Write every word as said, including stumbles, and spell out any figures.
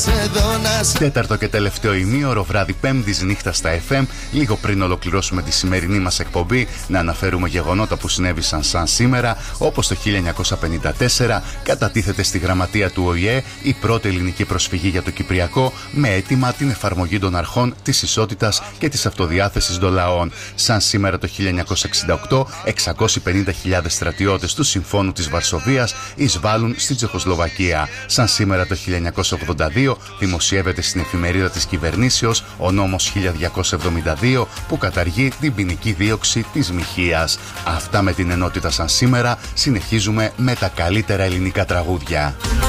Τέταρτο και τελευταίο ημίωρο, βράδυ Πέμπτης νύχτα στα εφ εμ. Λίγο πριν ολοκληρώσουμε τη σημερινή μας εκπομπή, να αναφέρουμε γεγονότα που συνέβησαν σαν σήμερα, όπως το χίλια εννιακόσια πενήντα τέσσερα κατατίθεται στη γραμματεία του Ο Η Ε η πρώτη ελληνική προσφυγή για το Κυπριακό, με αίτημα την εφαρμογή των αρχών της ισότητας και της αυτοδιάθεσης των λαών. Σαν σήμερα το χίλια εννιακόσια εξήντα οκτώ, εξακόσιοι πενήντα χιλιάδες στρατιώτες του Συμφώνου της Βαρσοβίας εισβάλλουν στην Τσεχοσλοβακία. Σαν σήμερα το χίλια εννιακόσια ογδόντα δύο, δημοσιεύεται στην εφημερίδα της κυβερνήσεως ο νόμος χίλια διακόσια εβδομήντα δύο που καταργεί την ποινική δίωξη της μοιχείας. Αυτά με την ενότητα σαν σήμερα. Συνεχίζουμε με τα καλύτερα ελληνικά τραγούδια.